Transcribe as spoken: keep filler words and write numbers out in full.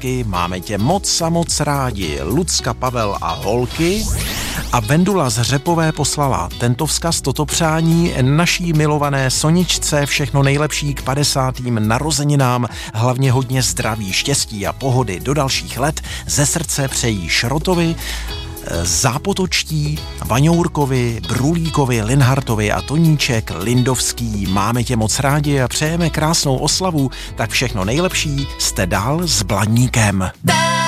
taky máme tě moc a moc rádi. Lucka, Pavel a holky. A Vendula z Řepové poslala tento vzkaz, toto přání naší milované Soničce, všechno nejlepší k padesátým narozeninám, hlavně hodně zdraví, štěstí a pohody do dalších let, ze srdce přejí Šrotovi, Zápotočtí, Vaňourkovi, Brulíkovi, Linhartovi a Toníček, Lindovský. Máme tě moc rádi a přejeme krásnou oslavu, tak všechno nejlepší, jste dál s Blaníkem.